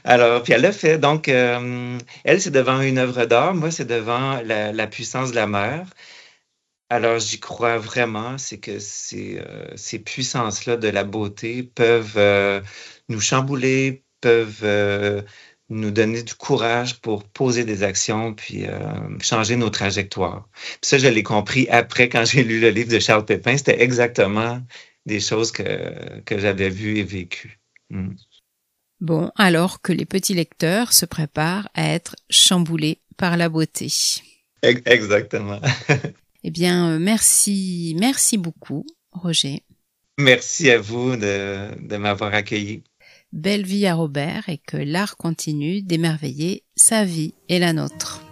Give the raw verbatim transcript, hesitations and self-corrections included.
Alors, puis elle l'a fait. Donc, euh, elle, c'est devant une œuvre d'art. Moi, c'est devant la, la puissance de la mer. Alors, j'y crois vraiment. C'est que ces, euh, ces puissances-là de la beauté peuvent euh, nous chambouler, peuvent euh, nous donner du courage pour poser des actions, puis euh, changer nos trajectoires. Puis ça, je l'ai compris après, quand j'ai lu le livre de Charles Pépin. C'était exactement des choses que, que j'avais vues et vécues. Mm. Bon, alors que les petits lecteurs se préparent à être chamboulés par la beauté. Ex- Exactement. Eh bien, euh, merci, merci beaucoup, Roger. Merci à vous de, de m'avoir accueilli. Belle vie à Robert et que l'art continue d'émerveiller sa vie et la nôtre.